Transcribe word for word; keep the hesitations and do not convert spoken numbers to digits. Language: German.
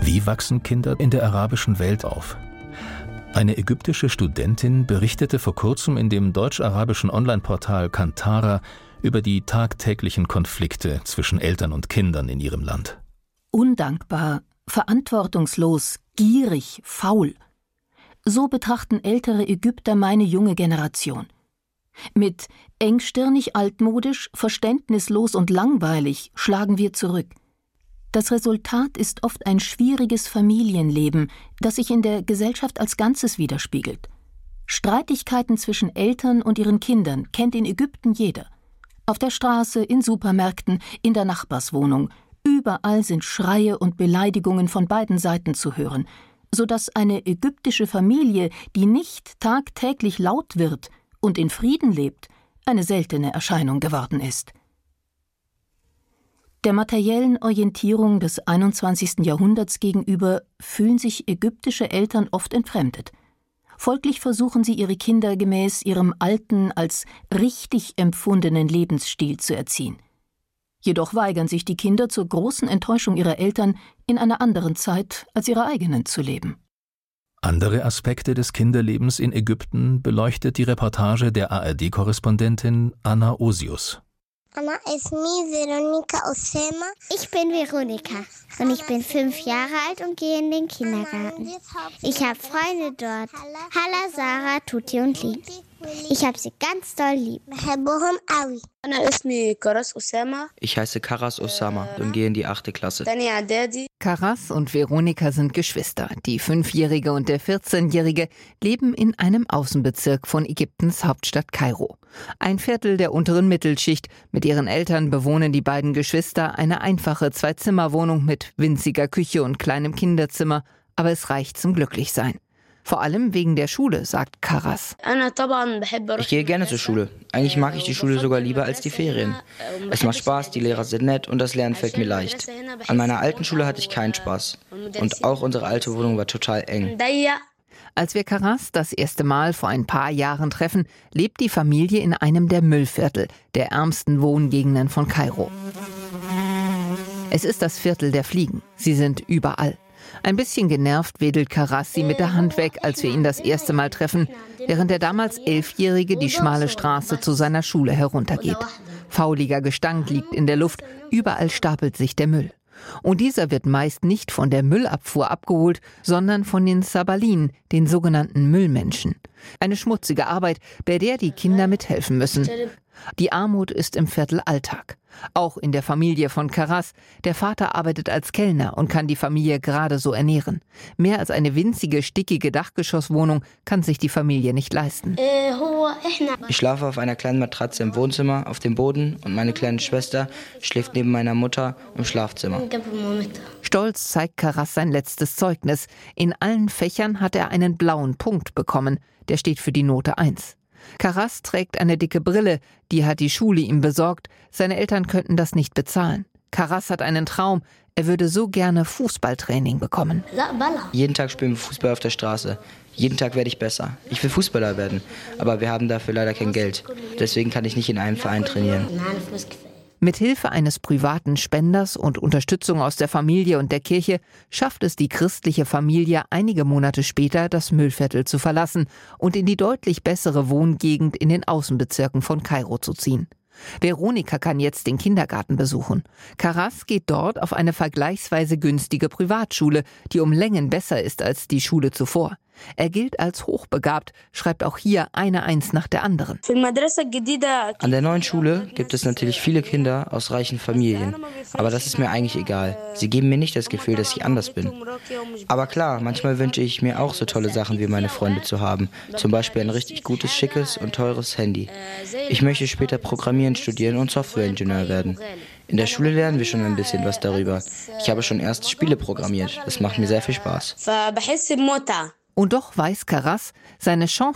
Wie wachsen Kinder in der arabischen Welt auf? Eine ägyptische Studentin berichtete vor kurzem in dem deutsch-arabischen Online-Portal Kantara über die tagtäglichen Konflikte zwischen Eltern und Kindern in ihrem Land. Undankbar, verantwortungslos, gierig, faul. So betrachten ältere Ägypter meine junge Generation. Mit engstirnig altmodisch, verständnislos und langweilig schlagen wir zurück. Das Resultat ist oft ein schwieriges Familienleben, das sich in der Gesellschaft als Ganzes widerspiegelt. Streitigkeiten zwischen Eltern und ihren Kindern kennt in Ägypten jeder. Auf der Straße, in Supermärkten, in der Nachbarswohnung. Überall sind Schreie und Beleidigungen von beiden Seiten zu hören, sodass eine ägyptische Familie, die nicht tagtäglich laut wird und in Frieden lebt, eine seltene Erscheinung geworden ist. Der materiellen Orientierung des einundzwanzigsten Jahrhunderts gegenüber fühlen sich ägyptische Eltern oft entfremdet. Folglich versuchen sie, ihre Kinder gemäß ihrem alten, als richtig empfundenen Lebensstil zu erziehen. Jedoch weigern sich die Kinder zur großen Enttäuschung ihrer Eltern, in einer anderen Zeit als ihrer eigenen zu leben. Andere Aspekte des Kinderlebens in Ägypten beleuchtet die Reportage der A R D-Korrespondentin Anna Osius. Ich bin Veronika und ich bin fünf Jahre alt und gehe in den Kindergarten. Ich habe Freunde dort. Hala, Sarah, Tuti und Li. Ich habe sie ganz doll lieb. Ich heiße Karas Osama und gehe in die achte Klasse. Karas und Veronika sind Geschwister. Die Fünfjährige und der vierzehnjährige leben in einem Außenbezirk von Ägyptens Hauptstadt Kairo. Ein Viertel der unteren Mittelschicht. Mit ihren Eltern bewohnen die beiden Geschwister eine einfache Zwei-Zimmer-Wohnung mit winziger Küche und kleinem Kinderzimmer. Aber es reicht zum Glücklichsein. Vor allem wegen der Schule, sagt Karas. Ich gehe gerne zur Schule. Eigentlich mag ich die Schule sogar lieber als die Ferien. Es macht Spaß, die Lehrer sind nett und das Lernen fällt mir leicht. An meiner alten Schule hatte ich keinen Spaß. Und auch unsere alte Wohnung war total eng. Als wir Karas das erste Mal vor ein paar Jahren treffen, lebt die Familie in einem der Müllviertel, der ärmsten Wohngegenden von Kairo. Es ist das Viertel der Fliegen. Sie sind überall. Ein bisschen genervt wedelt Karas sie mit der Hand weg, als wir ihn das erste Mal treffen, während der damals Elfjährige die schmale Straße zu seiner Schule heruntergeht. Fauliger Gestank liegt in der Luft, überall stapelt sich der Müll. Und dieser wird meist nicht von der Müllabfuhr abgeholt, sondern von den Sabalin, den sogenannten Müllmenschen. Eine schmutzige Arbeit, bei der die Kinder mithelfen müssen. Die Armut ist im Viertel Alltag. Auch in der Familie von Karas. Der Vater arbeitet als Kellner und kann die Familie gerade so ernähren. Mehr als eine winzige, stickige Dachgeschosswohnung kann sich die Familie nicht leisten. Ich schlafe auf einer kleinen Matratze im Wohnzimmer, auf dem Boden und meine kleine Schwester schläft neben meiner Mutter im Schlafzimmer. Stolz zeigt Karas sein letztes Zeugnis. In allen Fächern hat er einen blauen Punkt bekommen. Der steht für die Note eins. Karas trägt eine dicke Brille, die hat die Schule ihm besorgt. Seine Eltern könnten das nicht bezahlen. Karas hat einen Traum, er würde so gerne Fußballtraining bekommen. Jeden Tag spielen wir Fußball auf der Straße. Jeden Tag werde ich besser. Ich will Fußballer werden, aber wir haben dafür leider kein Geld. Deswegen kann ich nicht in einem Verein trainieren. Mit Hilfe eines privaten Spenders und Unterstützung aus der Familie und der Kirche schafft es die christliche Familie einige Monate später, das Müllviertel zu verlassen und in die deutlich bessere Wohngegend in den Außenbezirken von Kairo zu ziehen. Veronika kann jetzt den Kindergarten besuchen. Karas geht dort auf eine vergleichsweise günstige Privatschule, die um Längen besser ist als die Schule zuvor. Er gilt als hochbegabt, schreibt auch hier eine Eins nach der anderen. An der neuen Schule gibt es natürlich viele Kinder aus reichen Familien. Aber das ist mir eigentlich egal. Sie geben mir nicht das Gefühl, dass ich anders bin. Aber klar, manchmal wünsche ich mir auch so tolle Sachen wie meine Freunde zu haben. Zum Beispiel ein richtig gutes, schickes und teures Handy. Ich möchte später Programmieren studieren und Softwareingenieur werden. In der Schule lernen wir schon ein bisschen was darüber. Ich habe schon erste Spiele programmiert. Das macht mir sehr viel Spaß. Und doch weiß Karas, seine Chance